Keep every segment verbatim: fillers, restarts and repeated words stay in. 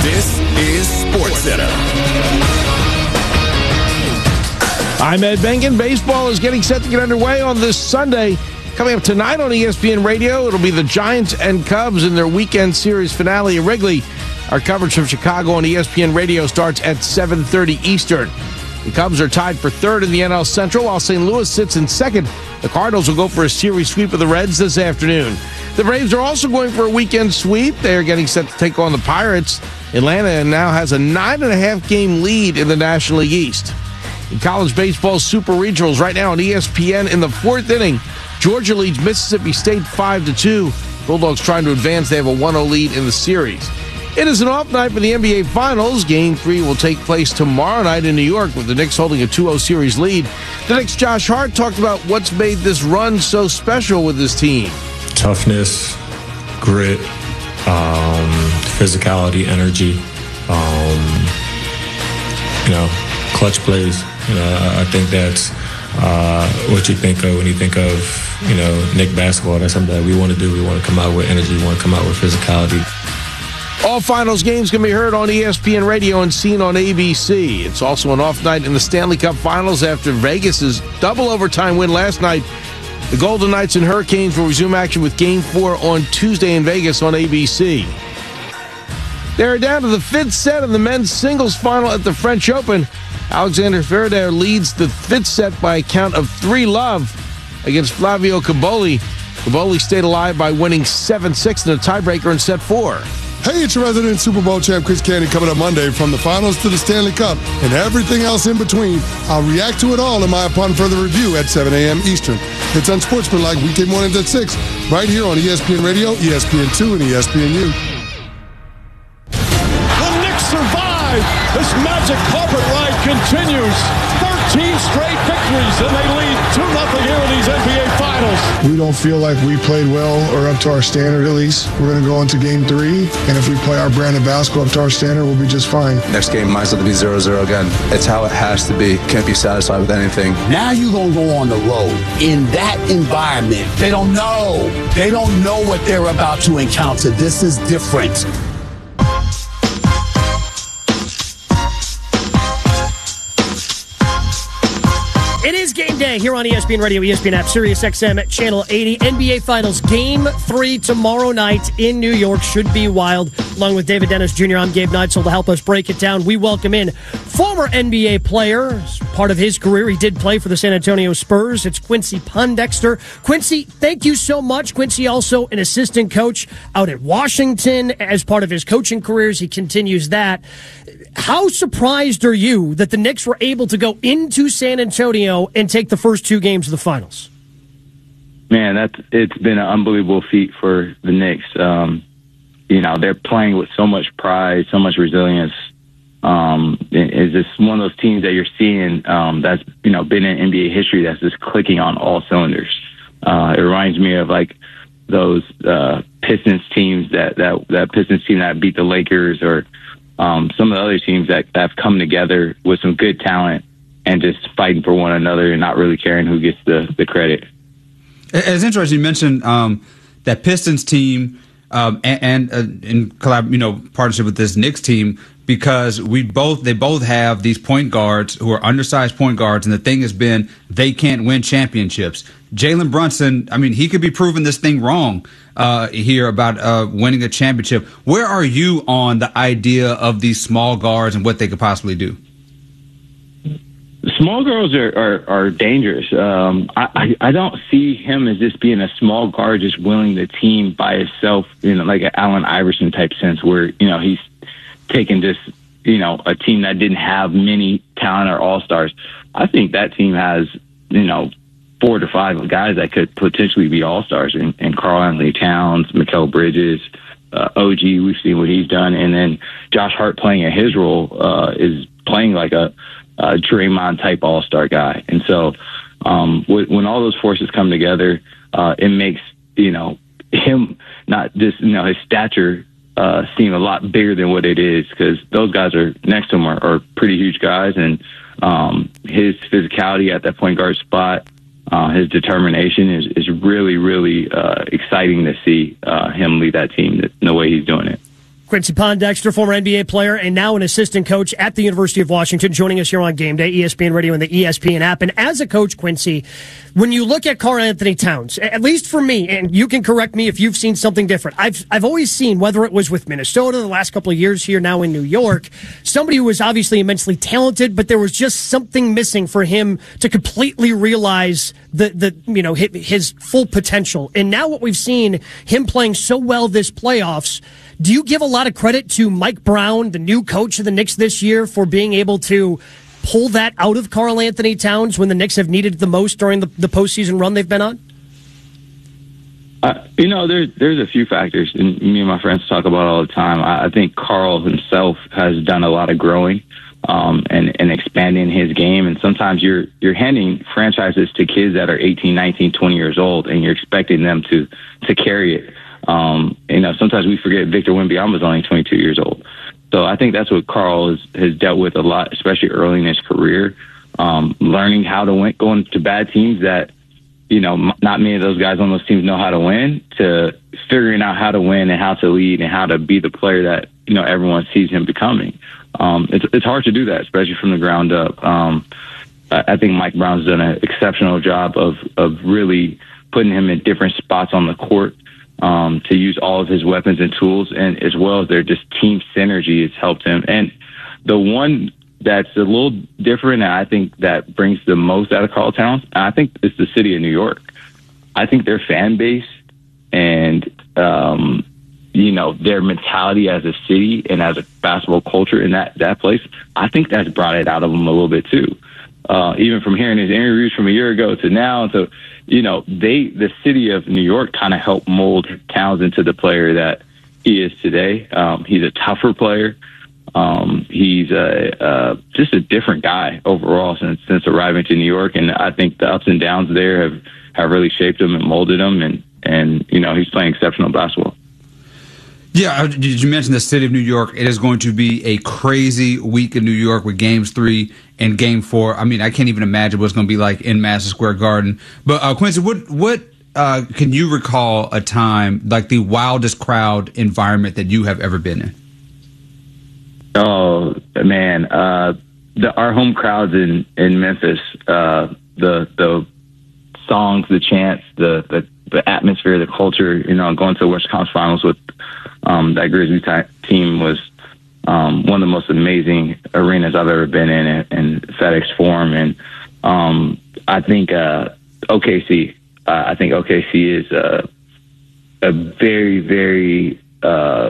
This is SportsCenter. I'm Ed Bengen. Baseball is getting set to get underway on this Sunday. Coming up tonight on E S P N Radio, it'll be the Giants and Cubs in their weekend series finale at Wrigley. Our coverage from Chicago on E S P N Radio starts at seven thirty Eastern. The Cubs are tied for third in the N L Central, while Saint Louis sits in second. The Cardinals will go for a series sweep of the Reds this afternoon. The Braves are also going for a weekend sweep. They are getting set to take on the Pirates. Atlanta now has a nine and a half game lead in the National League East. In college baseball super regionals right now on E S P N in the fourth inning, Georgia leads Mississippi State five to two. Bulldogs trying to advance. They have a one oh lead in the series. It is an off night for the N B A Finals. Game three will take place tomorrow night in New York with the Knicks holding a two oh series lead. The Knicks' Josh Hart talked about what's made this run so special with his team. Toughness, grit, um, physicality, energy, um, you know, clutch plays. You know, I think that's uh, what you think of when you think of, you know, Knick basketball. That's something that we want to do. We want to come out with energy. We want to come out with physicality. All finals games can be heard on E S P N Radio and seen on A B C. It's also an off night in the Stanley Cup Finals after Vegas's double overtime win last night. The Golden Knights and Hurricanes will resume action with Game four on Tuesday in Vegas on A B C. They're down to the fifth set of the men's singles final at the French Open. Alexander Zverev leads the fifth set by a count of three love against Flavio Cobolli. Cobolli stayed alive by winning seven six in a tiebreaker in set four. Hey, it's your resident Super Bowl champ, Chris Candy, coming up Monday from the finals to the Stanley Cup and everything else in between. I'll react to it all in my Upon Further Review at seven a.m. Eastern. It's Unsportsmanlike weekday mornings at six, right here on E S P N Radio, E S P N two, and E S P N U. The Knicks survive. This magic carpet ride continues. thirteen straight victories, and they lead two nothing here in these N B A Finals. We don't feel like we played well or up to our standard, at least. We're going to go into game three, and if we play our brand of basketball up to our standard, we'll be just fine. Next game might as well be zero zero again. It's how it has to be. Can't be satisfied with anything. Now you're going to go on the road. In that environment, they don't know. They don't know what they're about to encounter. This is different. It is game day here on E S P N Radio, E S P N app, Sirius X M at Channel eighty. N B A Finals Game three tomorrow night in New York. Should be wild. Along with David Dennis Junior, I'm Gabe Neitzel. To help us break it down, we welcome in former N B A player. As part of his career, he did play for the San Antonio Spurs. It's Quincy Pondexter. Quincy, thank you so much. Quincy also an assistant coach out at Washington. As part of his coaching careers, he continues that. How surprised are you that the Knicks were able to go into San Antonio and take the first two games of the finals? Man, that's it's been an unbelievable feat for the Knicks. Um, you know, they're playing with so much pride, so much resilience. Um, it's just one of those teams that you're seeing um, that's, you know, been in N B A history that's just clicking on all cylinders. Uh, it reminds me of, like, those uh, Pistons teams, that, that, that Pistons team that beat the Lakers, or um, some of the other teams that, that have come together with some good talent and just fighting for one another and not really caring who gets the, the credit. It's interesting you mentioned um, that Pistons team um, and, and uh, in collab, you know, partnership with this Knicks team, because we both they both have these point guards who are undersized point guards, and the thing has been they can't win championships. Jalen Brunson, I mean, he could be proving this thing wrong uh, here about uh, winning a championship. Where are you on the idea of these small guards and what they could possibly do? Small girls are, are, are dangerous. Um, I, I, I don't see him as just being a small guard, just willing the team by himself, you know, like an Allen Iverson type sense where, you know, he's taking just, you know, a team that didn't have many talent or all-stars. I think that team has, you know, four to five guys that could potentially be all-stars, and, and Karl-Anthony Towns, Mikal Bridges, uh, O G, we've seen what he's done. And then Josh Hart playing in his role uh, is playing like a, a Draymond-type all-star guy. And so um, w- when all those forces come together, uh, it makes, you know, him not just, you know, his stature uh, seem a lot bigger than what it is, because those guys are next to him are, are pretty huge guys. And um, his physicality at that point guard spot, uh, his determination is, is really, really uh, exciting to see uh, him lead that team the way he's doing it. Quincy Pondexter, former N B A player and now an assistant coach at the University of Washington, joining us here on Game Day, E S P N Radio and the E S P N app. And as a coach, Quincy, when you look at Karl-Anthony Towns, at least for me, and you can correct me if you've seen something different, I've I've always seen, whether it was with Minnesota the last couple of years here now in New York, somebody who was obviously immensely talented, but there was just something missing for him to completely realize the, the you know his, his full potential. And now what we've seen, him playing so well this playoffs, do you give a lot of credit to Mike Brown, the new coach of the Knicks this year, for being able to pull that out of Karl-Anthony Towns when the Knicks have needed it the most during the, the postseason run they've been on? Uh, you know, there's there's a few factors, and me and my friends talk about all the time. I, I think Karl himself has done a lot of growing um, and, and expanding his game. And sometimes you're you're handing franchises to kids that are eighteen, nineteen, twenty years old, and you're expecting them to to carry it. Um, you know, sometimes we forget Victor Wembanyama is only twenty-two years old. So I think that's what Karl has, has dealt with a lot, especially early in his career, um, learning how to win, going to bad teams that, you know, not many of those guys on those teams know how to win, to figuring out how to win and how to lead and how to be the player that, you know, everyone sees him becoming. Um, it's, it's hard to do that, especially from the ground up. Um, I, I think Mike Brown's done an exceptional job of, of really putting him in different spots on the court. Um, to use all of his weapons and tools, and as well as their just team synergy has helped him. And the one that's a little different, and I think that brings the most out of Karl Towns, I think it's the city of New York. I think their fan base and, um, you know, their mentality as a city and as a basketball culture in that, that place, I think that's brought it out of him a little bit too. Uh, even from hearing his interviews from a year ago to now, so you know, they the city of New York kind of helped mold Towns into the player that he is today. Um, he's a tougher player. Um, he's a, uh, just a different guy overall since since arriving to New York, and I think the ups and downs there have, have really shaped him and molded him, and and you know, he's playing exceptional basketball. Yeah, you mentioned the city of New York. It is going to be a crazy week in New York with games three and game four. I mean, I can't even imagine what it's going to be like in Madison Square Garden. But uh, Quincy, what what uh, can you recall a time like the wildest crowd environment that you have ever been in? Oh man, uh, the, our home crowds in in Memphis, uh, the the songs, the chants, the, the the atmosphere, the culture. You know, going to the Western Conference Finals with um, that Grizzlies t- team was um, one of the most amazing arenas I've ever been in, in, in FedEx Forum, and um, I think uh, O K C. Uh, I think O K C is uh, a very, very uh,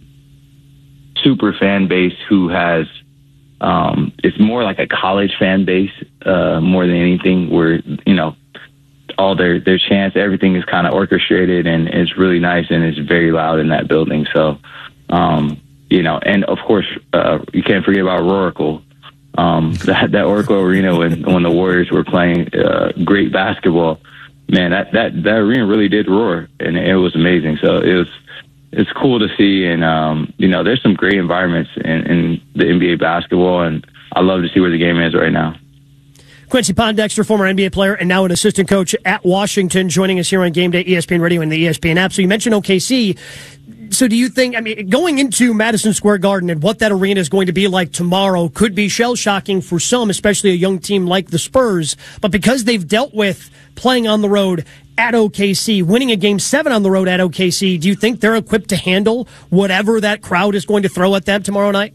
super fan base who has. Um, it's more like a college fan base uh, more than anything. Where you know. all their, their chants, everything is kind of orchestrated, and it's really nice, and it's very loud in that building. So, um, you know, and of course, uh, you can't forget about Oracle, um, that, that Oracle Arena when, when the Warriors were playing uh, great basketball. Man, that, that, that arena really did roar, and it was amazing. So it was, it's cool to see. And, um, you know, there's some great environments in, in the N B A basketball, and I love to see where the game is right now. Quincy Pondexter, former N B A player and now an assistant coach at Washington, joining us here on Game Day, E S P N Radio and the E S P N app. So you mentioned O K C. So do you think, I mean, going into Madison Square Garden and what that arena is going to be like tomorrow could be shell-shocking for some, especially a young team like the Spurs. But because they've dealt with playing on the road at O K C, winning a game seven on the road at O K C, do you think they're equipped to handle whatever that crowd is going to throw at them tomorrow night?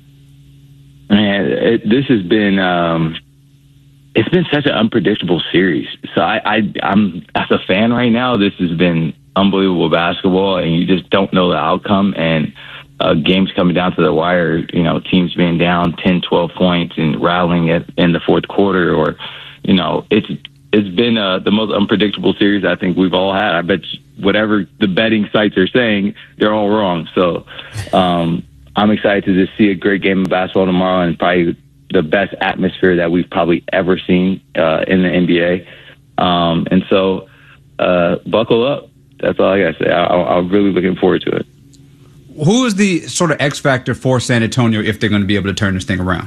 Man, it, this has been... Um It's been such an unpredictable series. So I, I, I'm, as a fan right now, this has been unbelievable basketball, and you just don't know the outcome. And uh, games coming down to the wire, you know, teams being down ten, twelve points and rallying it in the fourth quarter, or, you know, it's it's been uh, the most unpredictable series I think we've all had. I bet whatever the betting sites are saying, they're all wrong. So um, I'm excited to just see a great game of basketball tomorrow, and probably the best atmosphere that we've probably ever seen uh, in the N B A. Um, and so uh, buckle up. That's all I got to say. I, I'm really looking forward to it. Who is the sort of X factor for San Antonio if they're going to be able to turn this thing around?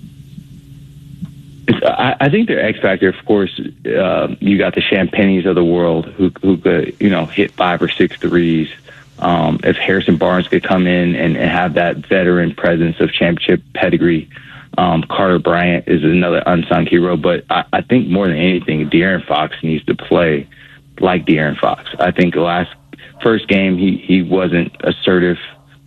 It's, I, I think their X factor, of course, uh, you got the Champagnes of the world who, who could, you know, hit five or six threes. Um, if Harrison Barnes could come in and, and have that veteran presence of championship pedigree, um, Carter Bryant is another unsung hero. But I, I think more than anything, De'Aaron Fox needs to play like De'Aaron Fox. I think the last first game he, he wasn't assertive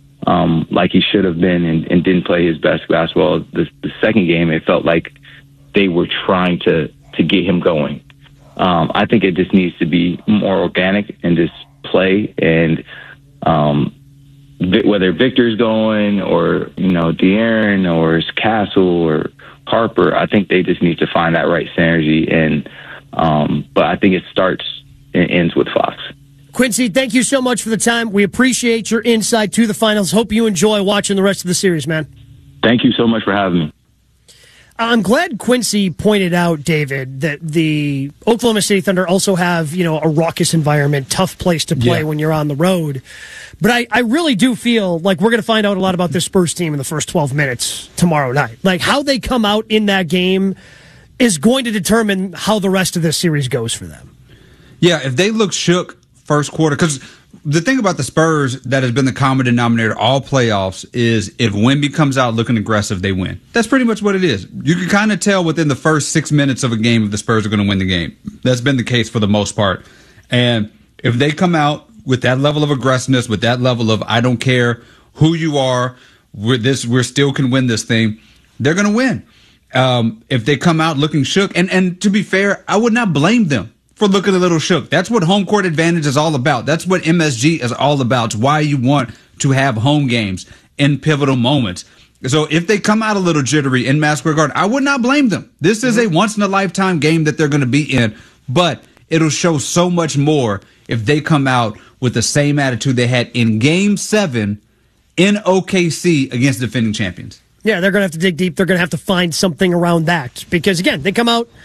um, like he should have been and, and didn't play his best basketball. The, the second game, it felt like they were trying to, to get him going. Um, I think it just needs to be more organic and just play and um, whether Victor's going or, you know, De'Aaron or Castle or Harper, I think they just need to find that right synergy. And um, but I think it starts and ends with Fox. Quincy, thank you so much for the time. We appreciate your insight to the finals. Hope you enjoy watching the rest of the series, man. Thank you so much for having me. I'm glad Quincy pointed out, David, that the Oklahoma City Thunder also have, you know, a raucous environment, tough place to play yeah. when you're on the road. But I, I really do feel like we're going to find out a lot about this Spurs team in the first twelve minutes tomorrow night. Like, how they come out in that game is going to determine how the rest of this series goes for them. Yeah, if they look shook first quarter, because the thing about the Spurs that has been the common denominator all playoffs is if Wemby comes out looking aggressive, they win. That's pretty much what it is. You can kind of tell within the first six minutes of a game if the Spurs are going to win the game. That's been the case for the most part. And if they come out with that level of aggressiveness, with that level of I don't care who you are, we're this we're still can win this thing, they're going to win. Um, if they come out looking shook, and, and to be fair, I would not blame them for looking a little shook. That's what home court advantage is all about. That's what M S G is all about. It's why you want to have home games in pivotal moments. So if they come out a little jittery in Madison Square Garden, I would not blame them. This is a once-in-a-lifetime game that they're going to be in, but it'll show so much more if they come out with the same attitude they had in Game seven in O K C against defending champions. Yeah, they're going to have to dig deep. They're going to have to find something around that because, again, they come out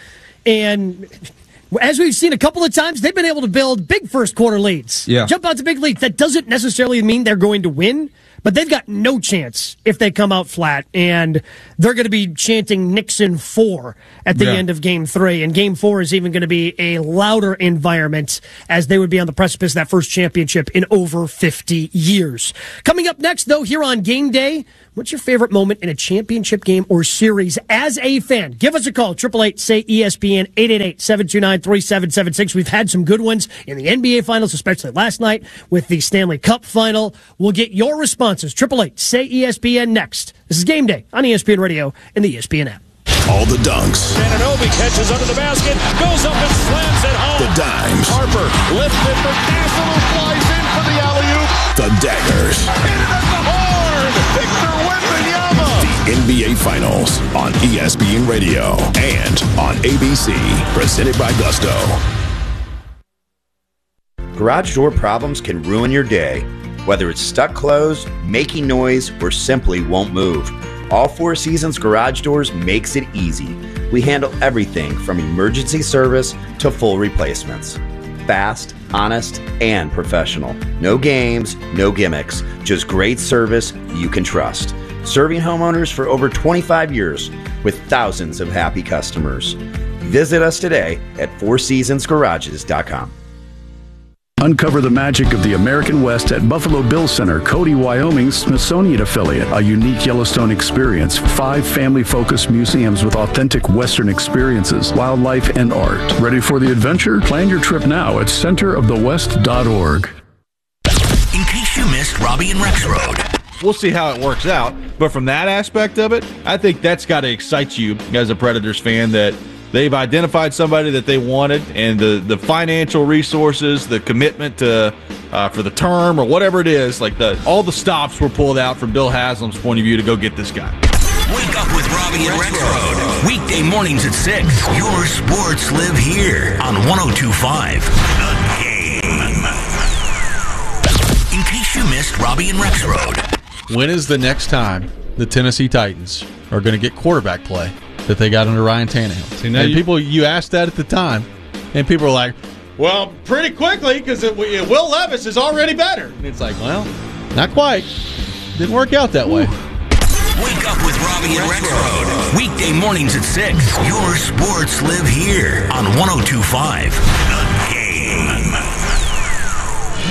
and as we've seen a couple of times, they've been able to build big first quarter leads. Yeah. Jump out to big leads. That doesn't necessarily mean they're going to win, but they've got no chance if they come out flat, and they're going to be chanting Nixon four at the yeah. end of game three, and game four is even going to be a louder environment as they would be on the precipice of that first championship in over fifty years. Coming up next, though, here on Game Day, what's your favorite moment in a championship game or series as a fan? Give us a call, eight eight eight, S A Y, E S P N, eight eight eight, seven two nine, three seven seven six. We've had some good ones in the N B A Finals, especially last night with the Stanley Cup Final. We'll get your responses, eight eight eight, S A Y, E S P N next. This is Game Day on E S P N Radio and the E S P N app. All the dunks. Anunoby catches under the basket, goes up and slams it home. The dimes. Harper lifted for Castle, who flies in for the alley-oop. The daggers. Hit it at the horn. Victor Wembanyama. The N B A Finals on E S P N Radio and on A B C. Presented by Gusto. Garage door problems can ruin your day. Whether it's stuck closed, making noise, or simply won't move, All Four Seasons Garage Doors makes it easy. We handle everything from emergency service to full replacements. Fast, honest, and professional. No games, no gimmicks, just great service you can trust. Serving homeowners for over twenty-five years with thousands of happy customers. Visit us today at four seasons garages dot com. Uncover the magic of the American West at Buffalo Bill Center, Cody, Wyoming's Smithsonian affiliate. A unique Yellowstone experience. Five family-focused museums with authentic Western experiences, wildlife, and art. Ready for the adventure? Plan your trip now at center of the west dot org. In case you missed Robbie and Rex Road. We'll see how it works out. But from that aspect of it, I think that's got to excite you as a Predators fan, that they've identified somebody that they wanted, and the, the financial resources, the commitment to uh, for the term or whatever it is, like the all the stops were pulled out from Bill Haslam's point of view to go get this guy. Wake up with Robbie and Rex Road. Weekday mornings at six. Your sports live here on one oh two point five. The Game. In case you missed Robbie and Rex Road. When is the next time the Tennessee Titans are going to get quarterback play that they got under Ryan Tannehill? See, and you, people, you asked that at the time, and people were like, well, pretty quickly, because Will Levis is already better. And it's like, well, not quite. Didn't work out that way. Wake up with Robbie and Rex Road. Weekday mornings at six. Your sports live here on one oh two point five. The Game.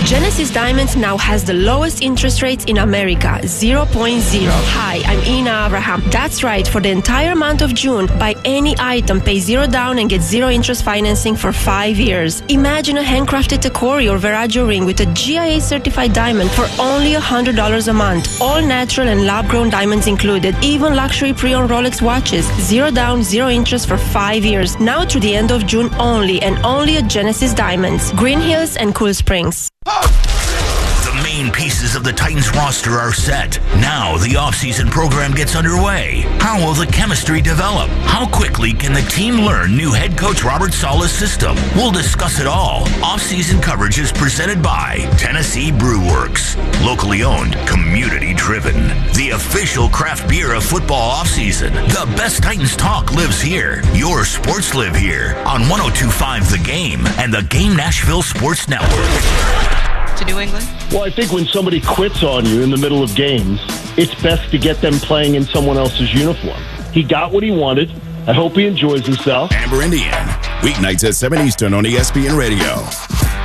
Genesis Diamonds now has the lowest interest rates in America, zero point zero. Hi, I'm Ina Abraham. That's right, for the entire month of June, buy any item, pay zero down and get zero interest financing for five years. Imagine a handcrafted Tacori or Veragio ring with a G I A certified diamond for only one hundred dollars a month. All natural and lab-grown diamonds included, even luxury pre-owned Rolex watches. Zero down, zero interest for five years. Now through the end of June only, and only at Genesis Diamonds, Green Hills and Cool Springs. The main pieces of the Titans roster are set. Now the offseason program gets underway. How will the chemistry develop? How quickly can the team learn new head coach Robert Saleh's system? We'll discuss it all. Offseason coverage is presented by Tennessee Brew Works. Locally owned, community driven. The official craft beer of football offseason. The best Titans talk lives here. Your sports live here on one oh two point five The Game and the Game Nashville Sports Network. To New England? Well, I think when somebody quits on you in the middle of games, it's best to get them playing in someone else's uniform. He got what he wanted. I hope he enjoys himself. Amber Indian, weeknights at seven Eastern on E S P N Radio.